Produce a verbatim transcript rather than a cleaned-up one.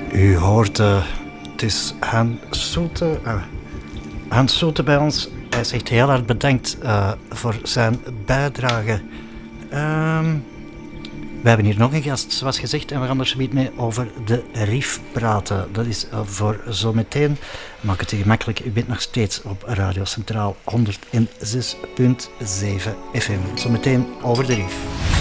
U hoort, uh, het is Hans Soete, uh, Hans Soete bij ons. Hij zegt heel hard bedankt uh, voor zijn bijdrage. Um, we hebben hier nog een gast, zoals gezegd, en we gaan er zo mee over de R I F praten. Dat is uh, voor zometeen. Maak het gemakkelijk, u bent nog steeds op Radio Centraal honderd zes punt zeven F M. Zometeen over de R I F.